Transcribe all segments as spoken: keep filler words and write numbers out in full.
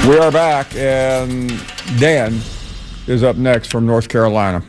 We are back, and Dan is up next from North Carolina.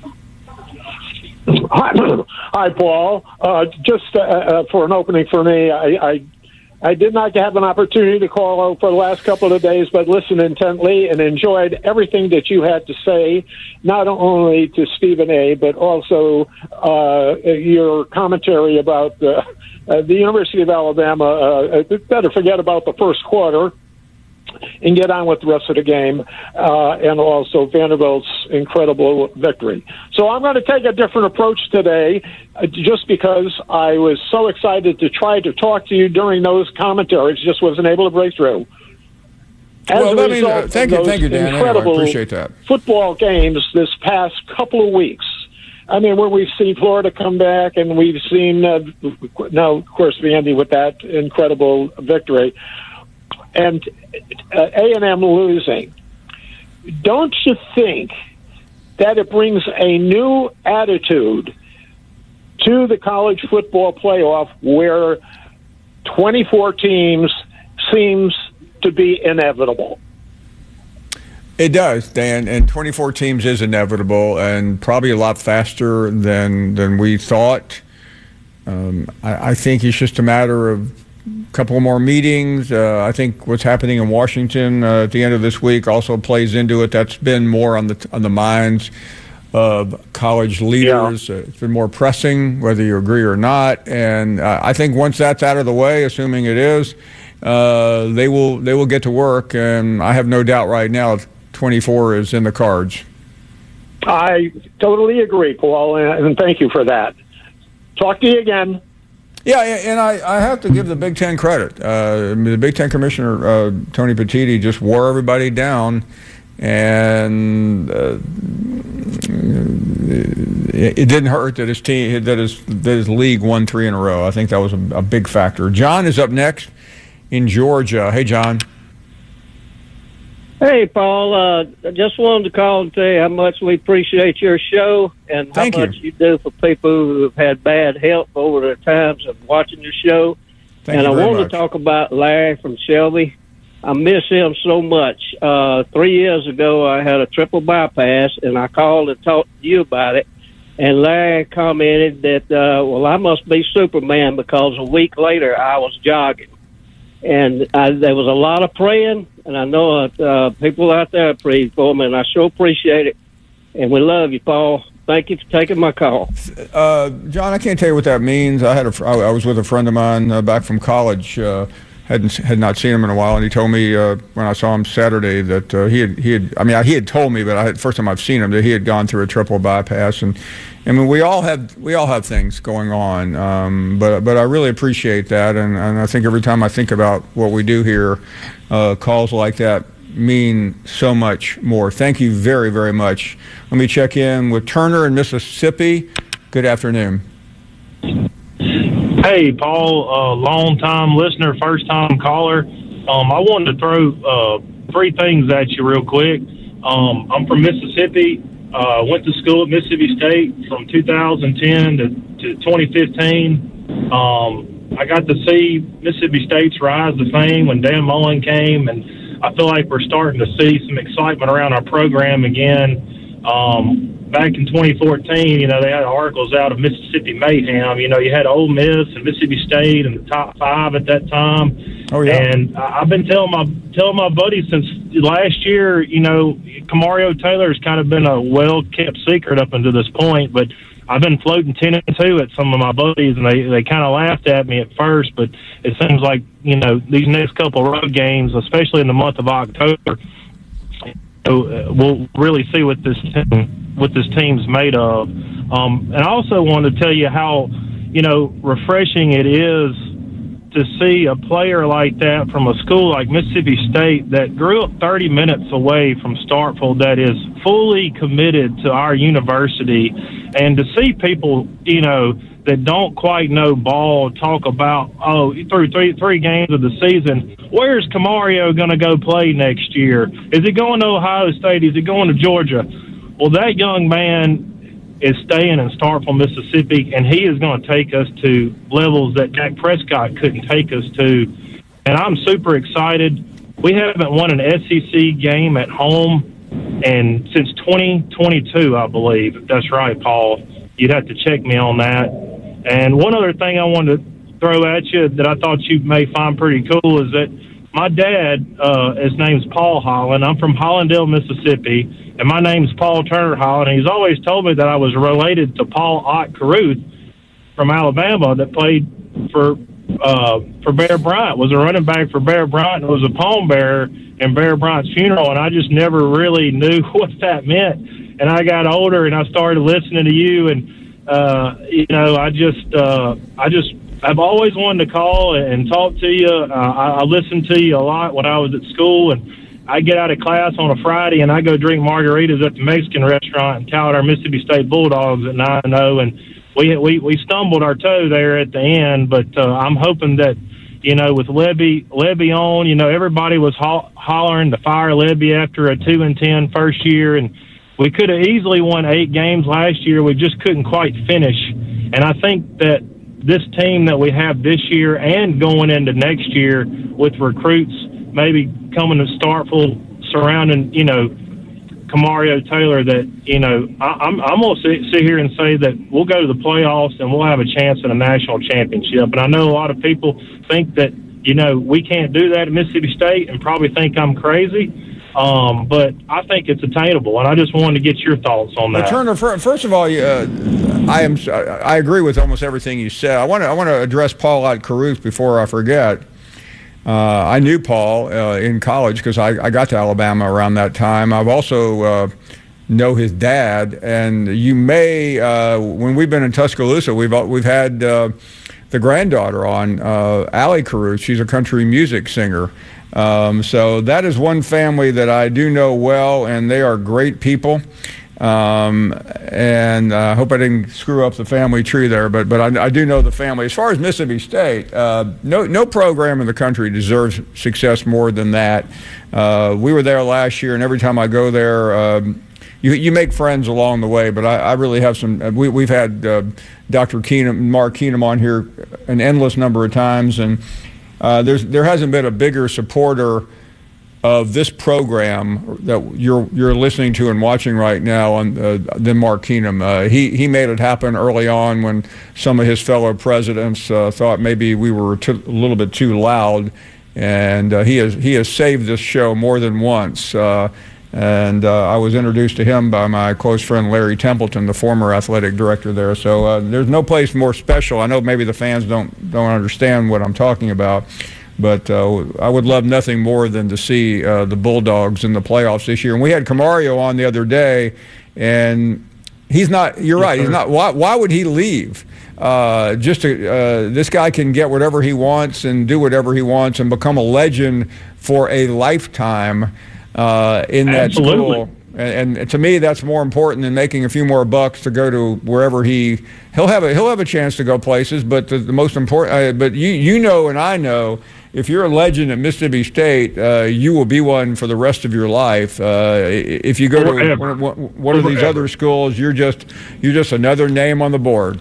Hi, hi Paul. Uh, just uh, uh, for an opening for me, I, I I did not have an opportunity to call for the last couple of days, but listened intently and enjoyed everything that you had to say, not only to Stephen A., but also uh, your commentary about uh, uh, the University of Alabama. Uh, better forget about the first quarter and get on with the rest of the game, uh, and also Vanderbilt's incredible victory. So I'm going to take a different approach today, uh, just because I was so excited to try to talk to you during those commentaries, just wasn't able to break through. As well, a that means, result uh, thank of you, thank you, Dan. Anyway, I appreciate that. Football games this past couple of weeks. I mean, when we've seen Florida come back, and we've seen uh, now, of course, Vandy with that incredible victory, and uh, A and M losing. Don't you think that it brings a new attitude to the college football playoff, where twenty-four teams seems to be inevitable? It does, Dan, and twenty-four teams is inevitable, and probably a lot faster than than we thought. Um, I, I think it's just a matter of a couple more meetings. Uh, I think what's happening in Washington uh, at the end of this week also plays into it. That's been more on the on the minds of college leaders. Yeah. Uh, it's been more pressing, whether you agree or not. And uh, I think once that's out of the way, assuming it is, uh, they will they will get to work. And I have no doubt right now twenty-four is in the cards. I totally agree, Paul, and thank you for that. Talk to you again. Yeah, and I, I have to give the Big Ten credit. Uh, the Big Ten Commissioner, uh, Tony Petitti, just wore everybody down, and uh, it, it didn't hurt that his team, that his, that his league won three in a row. I think that was a, a big factor. John is up next in Georgia. Hey, John. Hey, Paul. Uh, I just wanted to call and tell you how much we appreciate your show and Thank how you. much you do for people who have had bad health over the times of watching your show. Thank and you I very wanted much. to talk about Larry from Shelby. I miss him so much. Uh, three years ago, I had a triple bypass, and I called and talked to you about it. And Larry commented that, uh, well, I must be Superman, because a week later I was jogging. And I, there was a lot of praying, and I know uh, people out there prayed for me, and I sure appreciate it. And we love you, Paul. Thank you for taking my call. Uh, John, I can't tell you what that means. I had a, I was with a friend of mine uh, back from college. Uh, hadn't had not seen him in a while, and he told me uh, when I saw him Saturday that uh, he had he had. I mean, he had told me, but I had, first time I've seen him, that he had gone through a triple bypass. And I mean, we all have we all have things going on, um, but but I really appreciate that, and, and I think every time I think about what we do here, uh, calls like that mean so much more. Thank you very very much. Let me check in with Turner in Mississippi. Good afternoon. Hey, Paul, uh, long-time listener, first-time caller. Um, I wanted to throw uh, three things at you real quick. Um, I'm from Mississippi. Uh, went to school at Mississippi State from two thousand ten to, to twenty fifteen. Um, I got to see Mississippi State's rise to fame when Dan Mullen came, and I feel like we're starting to see some excitement around our program again. Um, back in twenty fourteen, you know, they had articles out of Mississippi Mayhem. You know, you had Ole Miss and Mississippi State in the top five at that time. Oh, yeah. And I've been telling my telling my buddies since last year, you know, Camario Taylor's kind of been a well-kept secret up until this point, but I've been floating ten and two at some of my buddies, and they, they kind of laughed at me at first, but it seems like, you know, these next couple of road games, especially in the month of October, so, uh, we'll really see what this team, what this team's made of. Um, and I also want to tell you how, you know, refreshing it is to see a player like that from a school like Mississippi State that grew up thirty minutes away from Starkville, that is fully committed to our university, and to see people, you know, that don't quite know ball talk about, oh, through three three games of the season, where's Camario going to go play next year? Is he going to Ohio State? Is he going to Georgia? Well, that young man is staying in Starkville, Mississippi, and he is going to take us to levels that Dak Prescott couldn't take us to. And I'm super excited we haven't won an S E C game at home and since twenty twenty-two, I believe. If that's right, Paul. You'd have to check me on that. And one other thing I wanted to throw at you that I thought you may find pretty cool is that my dad, uh, his name's Paul Holland. I'm from Hollandale, Mississippi, and my name's Paul Turner Holland. And he's always told me that I was related to Paul Ott Carruth from Alabama that played for uh, for Bear Bryant, was a running back for Bear Bryant, and was a pallbearer in Bear Bryant's funeral, and I just never really knew what that meant. And I got older, and I started listening to you, and uh, you know, I just, uh, I just, I've always wanted to call and talk to you. Uh, I, I listened to you a lot when I was at school, and I get out of class on a Friday, and I go drink margaritas at the Mexican restaurant and tout our Mississippi State Bulldogs at nine and oh, and we we we stumbled our toe there at the end, but uh, I'm hoping that, you know, with Lebby, Lebby on, you know, everybody was ho- hollering to fire Lebby after a two and ten first year, and we could have easily won eight games last year. We just couldn't quite finish. And I think that this team that we have this year and going into next year with recruits maybe coming to Starkville surrounding, you know, Camario Taylor, that, you know, I, I'm, I'm going to sit, sit here and say that we'll go to the playoffs and we'll have a chance at a national championship. And I know a lot of people think that, you know, we can't do that at Mississippi State and probably think I'm crazy. Um, but I think it's attainable, and I just wanted to get your thoughts on that. Well, Turner, first of all, uh, I am I agree with almost everything you said. I want to I want to address Paul Ott Carruth before I forget. Uh, I knew Paul uh, in college because I, I got to Alabama around that time. I've also uh, know his dad, and you may uh, when we've been in Tuscaloosa, we've we've had uh, the granddaughter on, uh, Allie Carruth. She's a country music singer. Um, so that is one family that I do know well, and they are great people. Um, and I uh, hope I didn't screw up the family tree there, but but I, I do know the family. As far as Mississippi State, uh, no no program in the country deserves success more than that. Uh, we were there last year, and every time I go there, um, you you make friends along the way. But I, I really have some. We, we've had uh, Doctor Keenum, Mark Keenum on here an endless number of times, and Uh, there's, there hasn't been a bigger supporter of this program that you're you're listening to and watching right now on, uh, than Mark Keenum. Uh, he he made it happen early on when some of his fellow presidents uh, thought maybe we were too, a little bit too loud, and uh, he has he has saved this show more than once. Uh, And uh, I was introduced to him by my close friend Larry Templeton, the former athletic director there. So uh, there's no place more special. I know maybe the fans don't don't understand what I'm talking about, but uh, I would love nothing more than to see uh, the Bulldogs in the playoffs this year. And we had Camario on the other day, and he's not. You're right. He's not. Why? Why would he leave? Uh, just to, uh, this guy can get whatever he wants and do whatever he wants and become a legend for a lifetime. Uh, in that Absolutely. school, and, and to me, that's more important than making a few more bucks to go to wherever he he'll have a he'll have a chance to go places. But the, the most important, uh, but you you know, and I know, if you're a legend at Mississippi State, uh, you will be one for the rest of your life. Uh, if you go to one, one of these other schools, you're just you're just another name on the board.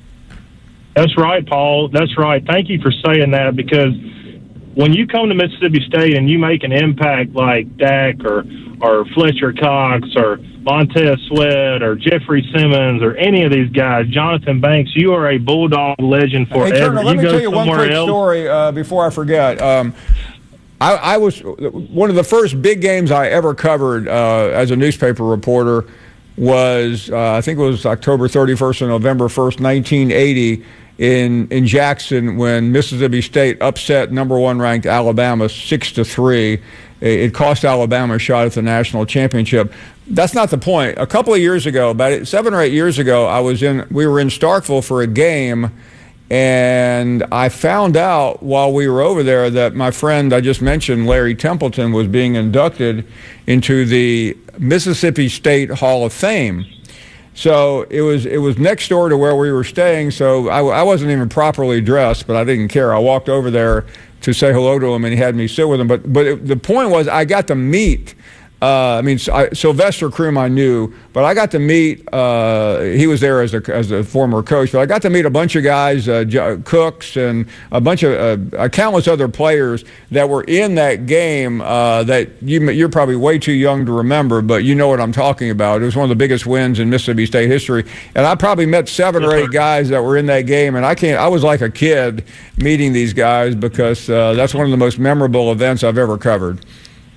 That's right, Paul. That's right. Thank you for saying that, because when you come to Mississippi State and you make an impact like Dak or or Fletcher Cox or Montez Sweat or Jeffrey Simmons or any of these guys, Jonathan Banks, you are a Bulldog legend forever. Hey, Turner, let you me tell you one quick else, story uh, before I forget. Um, I, I was one of the first big games I ever covered uh, as a newspaper reporter was uh, I think it was October thirty-first and November first, nineteen eighty. In, in Jackson, when Mississippi State upset number one ranked Alabama six to three. It cost Alabama a shot at the national championship. That's not the point. A couple of years ago, about seven or eight years ago, I was in. We were in Starkville for a game, and I found out while we were over there that my friend I just mentioned, Larry Templeton, was being inducted into the Mississippi State Hall of Fame. So it was it was next door to where we were staying, so I, I wasn't even properly dressed, but I didn't care. I walked over there to say hello to him, and he had me sit with him. But but it, the point was I got to meet Uh, I mean, I, Sylvester Croom I knew, but I got to meet, uh, he was there as a, as a former coach, but I got to meet a bunch of guys, uh, Cooks and a bunch of uh, countless other players that were in that game uh, that you, you're probably way too young to remember, but you know what I'm talking about. It was one of the biggest wins in Mississippi State history. And I probably met seven or eight guys that were in that game, and I can't, I was like a kid meeting these guys because uh, that's one of the most memorable events I've ever covered.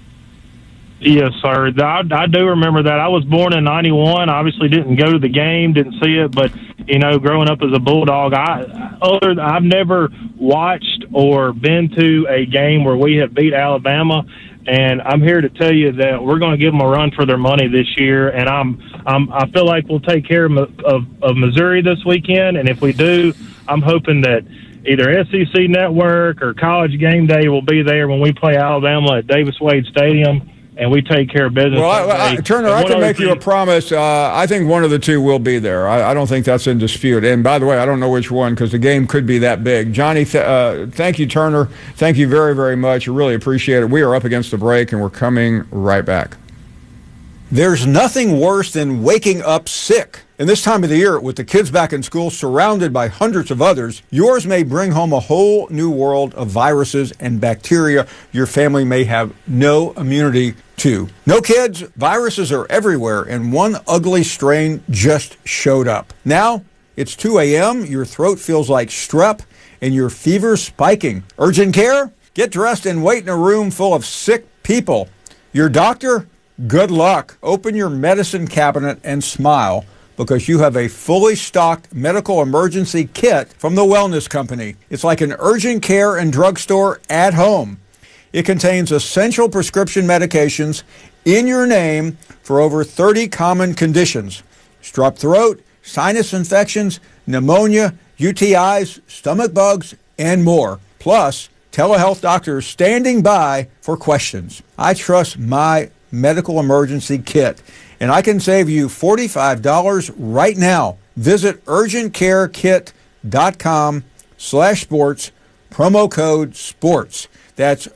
Yes, sir. I, I do remember that. I was born in ninety-one. Obviously didn't go to the game, didn't see it, but, you know, growing up as a Bulldog, I, other, I've never watched or been to a game where we have beat Alabama, and I'm here to tell you that we're going to give them a run for their money this year, and I'm, I'm, I feel like we'll take care of, of, of Missouri this weekend, and if we do, I'm hoping that either S E C Network or College Game Day will be there when we play Alabama at Davis Wade Stadium, and we take care of business. Well, I, I, Turner, I can make thing, you a promise. Uh, I think one of the two will be there. I, I don't think that's in dispute. And by the way, I don't know which one because the game could be that big. Johnny, th- uh, thank you, Turner. Thank you very, very much. I really appreciate it. We are up against the break, and we're coming right back. There's nothing worse than waking up sick. In this time of the year, with the kids back in school, surrounded by hundreds of others, yours may bring home a whole new world of viruses and bacteria your family may have no immunity to. No, kids, viruses are everywhere, and one ugly strain just showed up. Now, it's two a.m., your throat feels like strep, and your fever's spiking. Urgent care? Get dressed and wait in a room full of sick people. Your doctor? Good luck. Open your medicine cabinet and smile, because you have a fully stocked medical emergency kit from the Wellness Company. It's like an urgent care and drugstore at home. It contains essential prescription medications in your name for over thirty common conditions: strep throat, sinus infections, pneumonia, U T Is, stomach bugs, and more. Plus, telehealth doctors standing by for questions. I trust my medical emergency kit, and I can save you forty-five dollars right now. Visit urgentcarekit.com slash sports, promo code sports. That's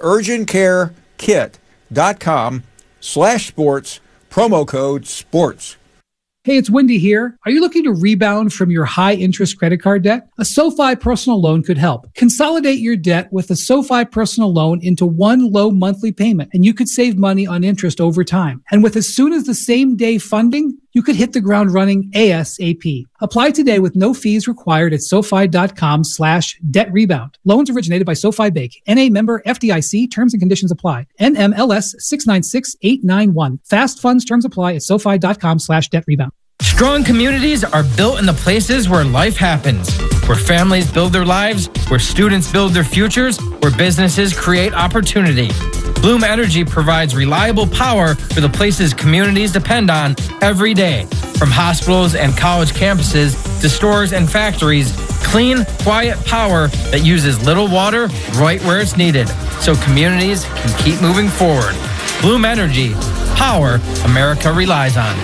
urgentcarekit.com slash sports, promo code sports. Hey, it's Wendy here. Are you looking to rebound from your high-interest credit card debt? A SoFi personal loan could help. Consolidate your debt with a SoFi personal loan into one low monthly payment, and you could save money on interest over time. And with as soon as the same day funding, you could hit the ground running ASAP. Apply today with no fees required at SoFi.com slash debt rebound. Loans originated by SoFi Bank. N A member F D I C. Terms and conditions apply. N M L S six nine six eight nine one. Fast funds terms apply at SoFi.com slash debt rebound. Strong communities are built in the places where life happens, where families build their lives, where students build their futures, where businesses create opportunity. Bloom Energy provides reliable power for the places communities depend on every day. From hospitals and college campuses to stores and factories, clean, quiet power that uses little water right where it's needed, so communities can keep moving forward. Bloom Energy, power America relies on.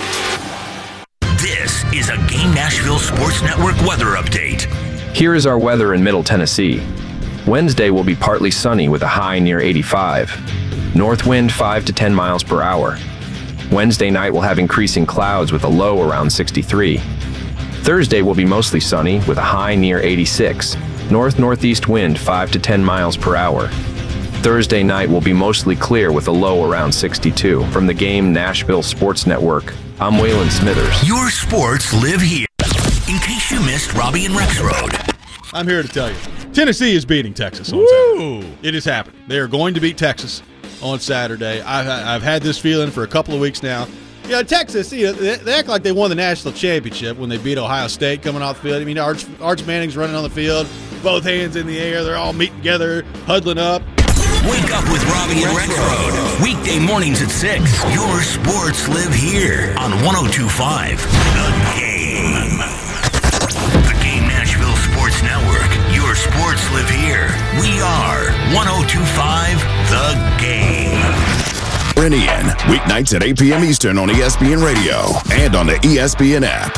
This is a Game Nashville Sports Network weather update. Here is our weather in Middle Tennessee. Wednesday will be partly sunny with a high near eighty-five. North wind five to ten miles per hour. Wednesday night will have increasing clouds with a low around sixty-three. Thursday will be mostly sunny with a high near eighty-six. North-northeast wind five to ten miles per hour. Thursday night will be mostly clear with a low around sixty-two. From the Game Nashville Sports Network, I'm Waylon Smithers. Your sports live here. In case you missed Robbie and Rex Road. I'm here to tell you, Tennessee is beating Texas on Saturday. It is happening. They are going to beat Texas on Saturday. I've, I've had this feeling for a couple of weeks now. You know, Texas, you know, they, they act like they won the national championship when they beat Ohio State coming off the field. I mean, Arch, Arch Manning's running on the field, both hands in the air. They're all meeting together, huddling up. Wake up with Robbie and Rex Road. Weekday mornings at six. Your sports live here on one oh two point five The Game. The Game Nashville Sports Network. Your sports live here. We are one oh two point five The Game. Brennian, weeknights at eight p.m. Eastern on E S P N Radio and on the E S P N app.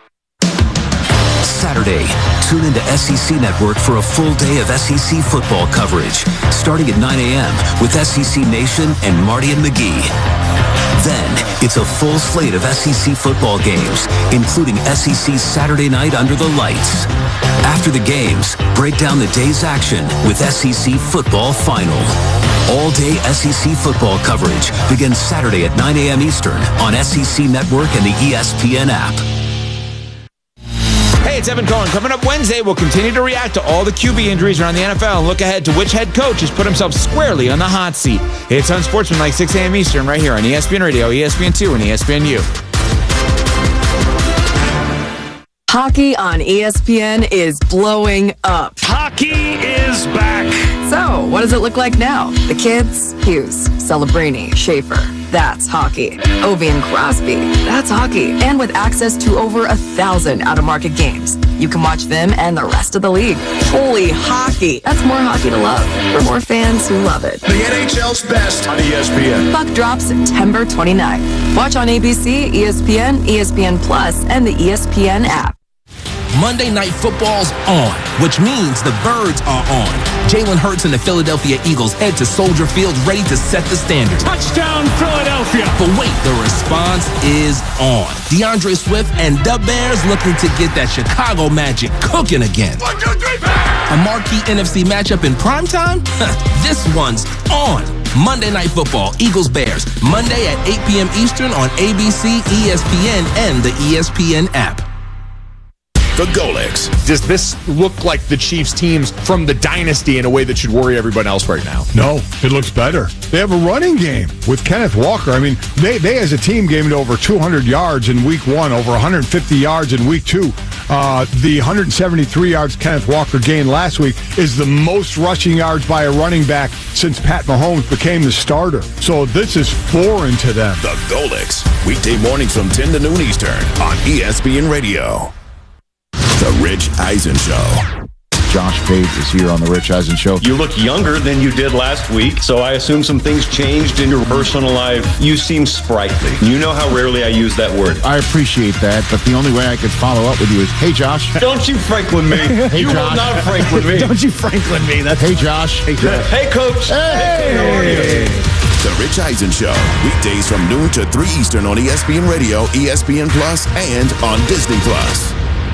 Saturday, tune into S E C Network for a full day of S E C football coverage, starting at nine a.m. with S E C Nation and Marty and McGee. Then, it's a full slate of S E C football games, including S E C Saturday night under the lights. After the games, break down the day's action with S E C Football Final. All-day S E C football coverage begins Saturday at nine a.m. Eastern on S E C Network and the E S P N app. Hey, it's Evan Cohen. Coming up Wednesday, we'll continue to react to all the Q B injuries around the N F L and look ahead to which head coach has put himself squarely on the hot seat. It's Unsportsmanlike, six a.m. Eastern, right here on E S P N Radio, E S P N two, and E S P N U. Hockey on E S P N is blowing up. Hockey is back. So, what does it look like now? The kids? Hughes, Celebrini, Schaefer. That's hockey. Ovi and Crosby. That's hockey. And with access to over a thousand out-of-market games, you can watch them and the rest of the league. Holy hockey. That's more hockey to love for more fans who love it. The N H L's best on E S P N. Puck drops September twenty-ninth. Watch on A B C, E S P N, E S P N Plus, and the E S P N app. Monday Night Football's on, which means the Birds are on. Jalen Hurts and the Philadelphia Eagles head to Soldier Field ready to set the standard. Touchdown, Philadelphia! But wait, the response is on. DeAndre Swift and the Bears looking to get that Chicago magic cooking again. One, two, three, four! A marquee N F C matchup in primetime? This one's on. Monday Night Football, Eagles-Bears, Monday at eight p.m. Eastern on A B C, E S P N, and the E S P N app. The Golics. Does this look like the Chiefs teams from the dynasty in a way that should worry everyone else right now? No, it looks better. They have a running game with Kenneth Walker. I mean, they, they as a team gained over two hundred yards in week one, over one hundred fifty yards in week two. Uh, the one hundred seventy-three yards Kenneth Walker gained last week is the most rushing yards by a running back since Pat Mahomes became the starter. So this is foreign to them. The Golics. Weekday mornings from ten to noon Eastern on E S P N Radio. The Rich Eisen Show. Josh Pate is here on the Rich Eisen Show. You look younger than you did last week, so I assume some things changed in your personal life. You seem sprightly. You know how rarely I use that word. I appreciate that, but the only way I could follow up with you is, hey, Josh. Don't you Franklin me. Hey, you Josh. will not Franklin me. Don't you Franklin me. That's hey, Josh. Hey, Josh. Hey, Coach. Hey. How are you? The Rich Eisen Show. Weekdays from noon to three Eastern on E S P N Radio, E S P N Plus, and on Disney Plus.